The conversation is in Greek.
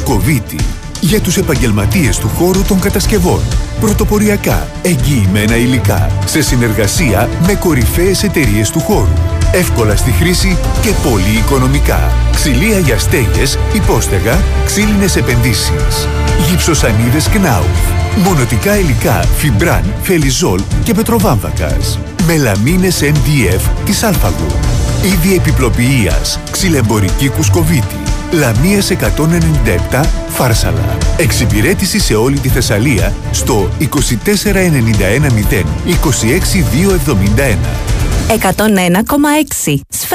Κουσκοβίτη. Για τους επαγγελματίες του χώρου των κατασκευών. Πρωτοποριακά, εγγυημένα υλικά. Σε συνεργασία με κορυφαίες εταιρείες του χώρου. Εύκολα στη χρήση και πολύ οικονομικά. Ξυλία για στέγες, υπόστεγα, ξύλινες επενδύσεις. Γυψοσανίδες Knauf. Μονοτικά υλικά Fibran, Φελιζόλ και Πετροβάμβακας. Μελαμίνες MDF της Αλφα Group. Είδη επιπλοποιείας, ξυλεμπορική Κουσκοβίτη. Λαμίας 197, Φάρσαλα. Εξυπηρέτηση σε όλη τη Θεσσαλία στο 24910 26271. 101,6.